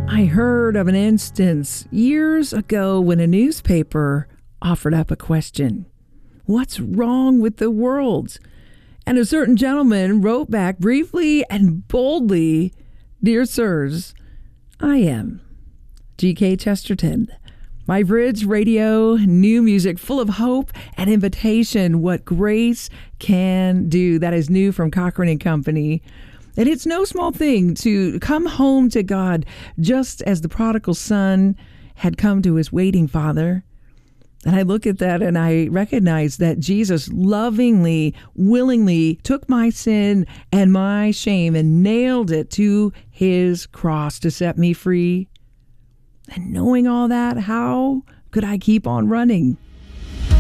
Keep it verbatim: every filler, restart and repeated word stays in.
I heard of an instance years ago when a newspaper offered up a question. What's wrong with the world? And a certain gentleman wrote back briefly and boldly, "Dear sirs, I am G K Chesterton. My Bridge Radio, new music full of hope and invitation, what grace can do." That is new from Cochran and Company. And it's no small thing to come home to God just as the prodigal son had come to his waiting father. And I look at that and I recognize that Jesus lovingly, willingly took my sin and my shame and nailed it to his cross to set me free. And knowing all that, how could I keep on running?